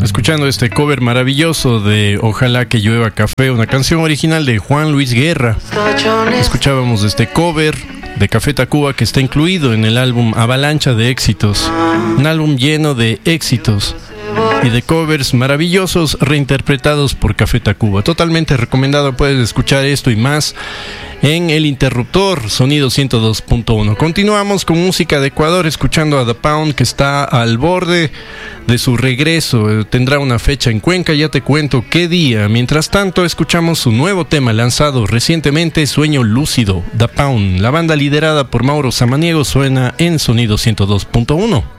escuchando este cover maravilloso de Ojalá que llueva café, una canción original de Juan Luis Guerra. Escuchábamos este cover de Café Tacuba que está incluido en el álbum Avalancha de Éxitos, un álbum lleno de éxitos y de covers maravillosos reinterpretados por Café Tacuba. Totalmente recomendado, puedes escuchar esto y más en El Interruptor, Sonido 102.1. Continuamos con música de Ecuador, escuchando a The Pound, que está al borde de su regreso. Tendrá una fecha en Cuenca, ya te cuento qué día. Mientras tanto, escuchamos su nuevo tema lanzado recientemente, Sueño Lúcido, The Pound. La banda liderada por Mauro Samaniego suena en Sonido 102.1.